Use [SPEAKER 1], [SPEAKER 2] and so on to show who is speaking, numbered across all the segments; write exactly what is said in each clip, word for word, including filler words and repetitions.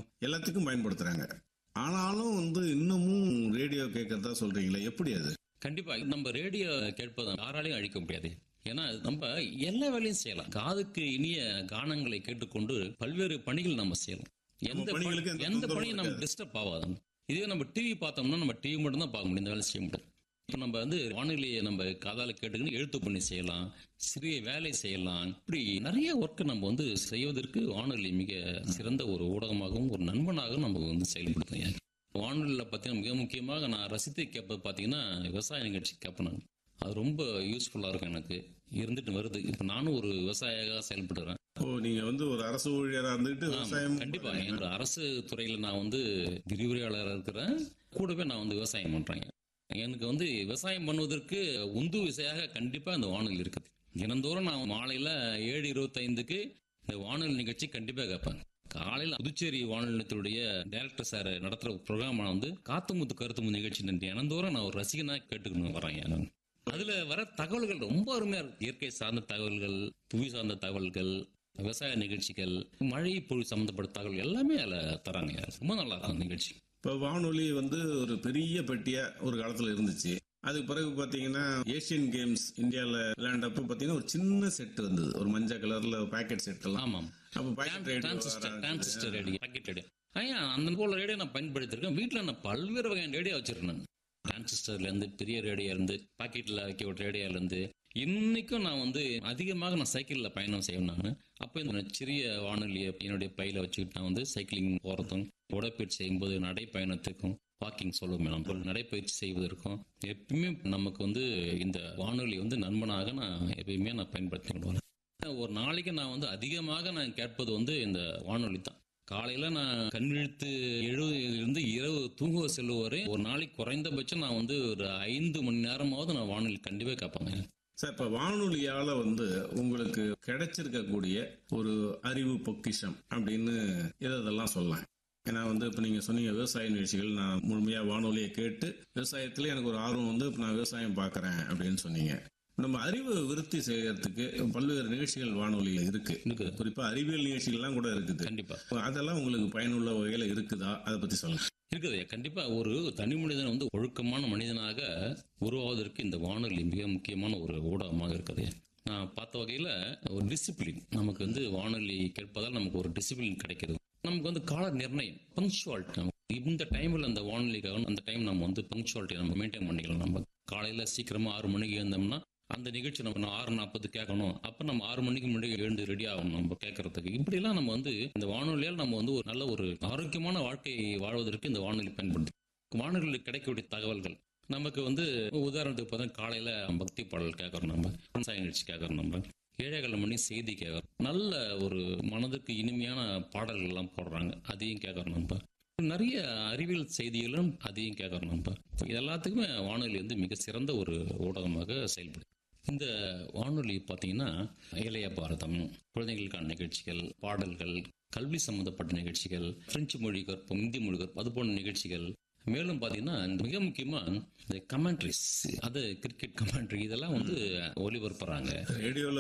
[SPEAKER 1] எல்லாத்துக்கும் பயன்படுத்துறாங்க. ஆனாலும் வந்து இன்னமும் ரேடியோ கேட்கறதா சொல்றீங்களே, எப்படி அது?
[SPEAKER 2] கண்டிப்பா நம்ம ரேடியோ கேட்பதை யாராலையும் அழிக்க முடியாது. ஏன்னா நம்ம எல்லா வேலையும் செய்யலாம். காதுக்கு இனிய கானங்களை கேட்டுக்கொண்டு பல்வேறு பணிகள் நம்ம செய்யலாம். எந்த
[SPEAKER 1] பணிகளுக்கு எந்த
[SPEAKER 2] எந்த
[SPEAKER 1] தொந்தரவும்
[SPEAKER 2] பணியும் நம்ம
[SPEAKER 1] இருக்காது.
[SPEAKER 2] டிஸ்டர்ப் ஆகாது. இதே நம்ம டிவி பார்த்தோம்னா நம்ம டிவி மட்டும் தான் பார்க்க முடியும், இந்த வேலை செய்ய முடியாது. இப்போ நம்ம வந்து வானொலியை நம்ம காதால கேட்டுக்கின்னு எழுத்து பண்ணி செய்யலாம், சிறிய வேலை செய்யலாம். இப்படி நிறைய ஒர்க்கு நம்ம வந்து செய்வதற்கு வானொலி மிக சிறந்த ஒரு ஊடகமாகவும் ஒரு நண்பனாகவும் நம்ம வந்து செயல்படுத்துங்க. வானொலியில் பார்த்தீங்கன்னா மிக முக்கியமாக நான் ரசித்து கேட்பது பார்த்தீங்கன்னா விவசாய நிகழ்ச்சி கேட்பேன் நான். அது ரொம்ப யூஸ்ஃபுல்லாக இருக்கும், எனக்கு இருந்துட்டு வருது. இப்போ நானும் ஒரு விவசாயியாக செயல்படுறேன்.
[SPEAKER 1] ஓ, நீங்க வந்து ஒரு அரசு ஊழியரா இருந்துட்டு விவசாயம்
[SPEAKER 2] கண்டிப்பா எங்க அரசு துறையில நான் வந்து விரிவுரையாளராக இருக்கிறேன். கூடவே நான் வந்து விவசாயம் பண்றேன். எனக்கு வந்து விவசாயம் பண்ணுவதற்கு உந்து விசையாக கண்டிப்பா இந்த வானொலி இருக்குது. தினந்தோறும் நான் மாலையில ஏழு இருபத்தி ஐந்துக்கு இந்த வானொலி நிகழ்ச்சி கண்டிப்பா கேட்பேன். காலையில் புதுச்சேரி வானொலி நிலையத்துடைய டைரக்டர் சார் நடத்துற ப்ரோக்ராம் வந்து காத்துமுத்து கருத்துமுத்து நிகழ்ச்சி தினந்தோறும் நான் ஒரு ரசிகனா கேட்டுக்கணும் வரேன். அதுல வர தகவல்கள் ரொம்ப அருமையா இருக்கு. இயற்கை சார்ந்த தகவல்கள், புவி சார்ந்த தகவல்கள், விவசாய நிகழ்ச்சிகள், மழை பொழிவு சம்பந்தப்பட்ட தகவல் எல்லாமே அதுல தராங்க. ரொம்ப நல்லா இருக்கும் நிகழ்ச்சி.
[SPEAKER 1] இப்போ வானொலி வந்து ஒரு பெரிய பெட்டியா ஒரு காலத்துல இருந்துச்சு. அதுக்கு பிறகு பாத்தீங்கன்னா ஏசியன் கேம்ஸ் இந்தியாவில் விளையாண்டப்ப பாத்தீங்கன்னா ஒரு சின்ன செட் வந்தது, ஒரு மஞ்சள் கலர்ல பாக்கெட் செட் எல்லாம்.
[SPEAKER 2] ஆமாம்,
[SPEAKER 1] அப்ப packet
[SPEAKER 2] transistor radio, packet radio. ஐயா அந்த போல ரேடியோ நான் பயன்படுத்திருக்கேன். வீட்டில் நான் பல்வேறு வகையான ரேடியோ வச்சிருக்கேன். டிரான்சிஸ்டர்ல இருந்து, பெரிய ரேடியோ இருந்து, பாக்கெட்ல வைக்க ஒரு ரேடியோல இருந்து, இன்னைக்கும் நான் வந்து அதிகமாக நான் சைக்கிள்ல பயணம் செய்வேன். நான் அப்போ இந்த சிறிய வானொலியை என்னுடைய பையில வச்சுக்கிட்டு நான் வந்து சைக்கிளிங் போறதும், உடற்பயிற்சி செய்யும்போது நடைப்பயணத்துக்கும், வாக்கிங் சொல்லுவோம் நம்ம, நடைப்பயிற்சி செய்வதற்கும் எப்பயுமே நமக்கு வந்து இந்த வானொலி வந்து நண்பனாக நான் எப்பயுமே நான் பயன்படுத்திட்டு வரேன். ஒரு நாளைக்கு நான் வந்து அதிகமாக நான் கேட்பது வந்து இந்த வானொலி தான். காலையில நான் கண் விழித்து எழுதிலிருந்து இரவு தூங்க செல்லும் வரை ஒரு நாளைக்கு குறைந்தபட்சம் நான் வந்து ஒரு ஐந்து மணி நேரமாவது நான் வானொலி கண்டிப்பா கேட்பேங்க.
[SPEAKER 1] சார், இப்ப வானொலியால வந்து உங்களுக்கு கிடைச்சிருக்கக்கூடிய ஒரு அறிவு பொக்கிஷம் அப்படின்னு இதெல்லாம் சொல்லலாம். ஏன்னா வந்து இப்ப நீங்க சொன்னீங்க விவசாய நிகழ்ச்சிகள், நான் முழுமையா வானொலியை கேட்டு விவசாயத்துல எனக்கு ஒரு ஆர்வம் வந்து இப்ப நான் விவசாயம் பாக்குறேன் அப்படின்னு சொன்னீங்க. நம்ம அறிவு விருத்தி செய்யறதுக்கு பல்வேறு நிகழ்ச்சிகள் வானொலியில இருக்கு. குறிப்பா அறிவியல் நிகழ்ச்சிகள்லாம் கூட இருக்குது.
[SPEAKER 2] கண்டிப்பா
[SPEAKER 1] அதெல்லாம் உங்களுக்கு பயனுள்ள வகையில இருக்குதா? அதை பத்தி சொல்லுங்க.
[SPEAKER 2] இருக்குது. கண்டிப்பா ஒரு தனி மனிதன் வந்து ஒழுக்கமான மனிதனாக உருவாவதற்கு இந்த வானொலி மிக முக்கியமான ஒரு ஊடகமாக இருக்குது. நான் பார்த்த வகையில ஒரு டிசிப்ளின் நமக்கு வந்து வானொலி கேட்பதால் நமக்கு ஒரு டிசிப்ளின் கிடைக்கிறது. நமக்கு வந்து கால நிர்ணயம், பங்க்சுவாலிட்டி. இந்த டைம்ல அந்த வானொலிக்காக அந்த டைம் நம்ம வந்து பங்க்சுவாலிட்டி நம்ம மெயின்டைன் பண்ணிக்கலாம். நம்ம காலையில சீக்கிரமா ஆறு மணிக்கு எழுந்தோம்னா அந்த நிகழ்ச்சி நம்ம ஆறு நாற்பது கேட்கணும். அப்ப நம்ம ஆறு மணிக்கு முன்னாடி எழுந்து ரெடி ஆகணும் நம்ம கேட்கறதுக்கு. இப்படி எல்லாம் நம்ம வந்து இந்த வானொலியால் நம்ம வந்து ஒரு நல்ல ஒரு ஆரோக்கியமான வாழ்க்கை வாழ்வதற்கு இந்த வானொலி பயன்படுது. வானொலியில் கிடைக்கக்கூடிய தகவல்கள் நமக்கு வந்து உதாரணத்துக்கு பார்த்தா காலையில பக்தி பாடல் கேட்கறோம், நம்ம விவசாய நிகழ்ச்சி கேட்கறோம், நம்ம ஏழைகள் மணி செய்தி கேட்கறோம், நல்ல ஒரு மனதுக்கு இனிமையான பாடல்கள் எல்லாம் போடுறாங்க, அதையும் கேட்கறோம். நம்ம நிறைய அறிவியல் செய்திகளும் அதையும் கேட்கறோம். நம்ம இது எல்லாத்துக்குமே வானொலி வந்து மிக சிறந்த ஒரு ஊடகமாக செயல்படுது. இந்த வானொலி பார்த்தீங்கன்னா இளைய பாரதம், குழந்தைகளுக்கான நிகழ்ச்சிகள், பாடல்கள், கல்வி சம்பந்தப்பட்ட நிகழ்ச்சிகள், பிரெஞ்சு மொழி கற்பம், இந்தி மொழி கற்பம், அது போன்ற நிகழ்ச்சிகள். மேலும் பார்த்தீங்கன்னா மிக முக்கியமா இந்த கமெண்ட்ரிஸ், அது கிரிக்கெட் கமெண்ட்ரி, இதெல்லாம் வந்து ஒளிபரப்புறாங்க.
[SPEAKER 1] ரேடியோல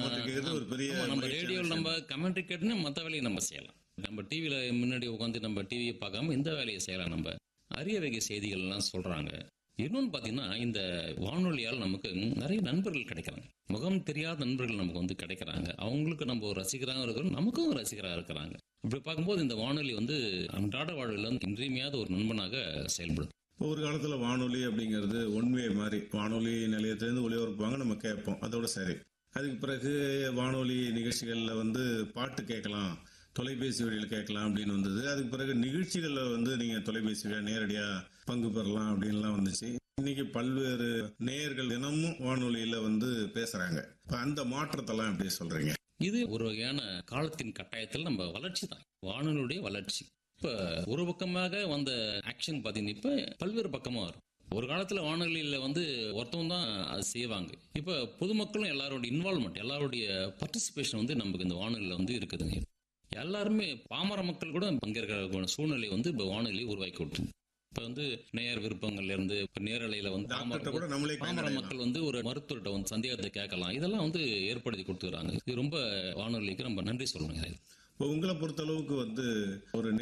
[SPEAKER 1] ஒரு பெரிய
[SPEAKER 2] நம்ம ரேடியோவில் நம்ம கமெண்ட்ரி கேட்டுன்னா மற்ற வேலையை நம்ம செய்யலாம். நம்ம டிவியில முன்னாடி உட்காந்து நம்ம டிவியை பார்க்காம இந்த வேலையை செய்யலாம். நம்ம அரிய வகை செய்திகள் எல்லாம் சொல்றாங்க. இன்னொன்னு பாத்தீங்கன்னா இந்த வானொலியால் நமக்கு நிறைய நண்பர்கள் கிடைக்கிறாங்க. முகம் தெரியாத நண்பர்கள் நமக்கு வந்து கிடைக்கிறாங்க. அவங்களுக்கு நம்ம ஒரு ரசிகராக இருக்கிறோம், நமக்கும் ஒரு ரசிகராக இருக்கிறாங்க. இப்படி பார்க்கும்போது இந்த வானொலி வந்து அன்றாட வாழ்வில் வந்து இன்றியமையாத ஒரு நண்பனாக செயல்படும்.
[SPEAKER 1] ஒரு காலத்துல வானொலி அப்படிங்கிறது ஒன்வே மாதிரி, வானொலி நிலையத்திலிருந்து ஒளிபரப்பாங்க, நம்ம கேட்போம், அதோட சரி. அதுக்கு பிறகு வானொலி நிகழ்ச்சிகள்ல வந்து பாட்டு கேட்கலாம், தொலைபேசி வழியில் கேட்கலாம் அப்படின்னு வந்தது. அதுக்கு பிறகு நிகழ்ச்சிகள்ல வந்து நீங்க தொலைபேசி வழியா நேரடியா பங்கு பெறலாம் அப்படின்லாம் வந்துச்சு. இன்னைக்கு பல்வேறு நேயர்கள் தினமும் வானொலியில வந்து பேசுறாங்க. இப்ப அந்த மாற்றத்தெல்லாம் எப்படி சொல்றீங்க?
[SPEAKER 2] இது ஒரு வகையான காலத்தின் கட்டாயத்தில் நம்ம வளர்ச்சி தான், வானொலியுடைய வளர்ச்சி. இப்ப ஒரு பக்கமாக வந்த ஆக்ஷன் பாத்தீங்கன்னா இப்ப பல்வேறு பக்கமா வரும். ஒரு காலத்துல வானொலியில வந்து ஒருத்தவங்க தான் அது செய்வாங்க. இப்ப பொதுமக்களும் எல்லாரோட இன்வால்வ்மெண்ட், எல்லாருடைய பார்ட்டிசிபேஷன் வந்து நமக்கு இந்த வானொலியில வந்து இருக்குதுங்க. எல்லாருமே பாமர மக்கள் கூட பங்கேற்கிற சூழ்நிலை வந்து இப்ப வானொலி உருவாக்கி கொடுத்து, இப்ப வந்து நேயர் விருப்பங்கள்ல இருந்து இப்ப நேரலையில வந்து பாமர மக்கள் வந்து ஒரு மருத்துவர்கிட்ட வந்து சந்தேகத்தை கேட்கலாம். இதெல்லாம் வந்து ஏற்படுத்தி கொடுத்துக்கிறாங்க. இது ரொம்ப வானொலிக்கு ரொம்ப நன்றி சொல்லணுங்க.
[SPEAKER 1] உங்களை பொறுத்த அளவுக்கு வந்து ஒரு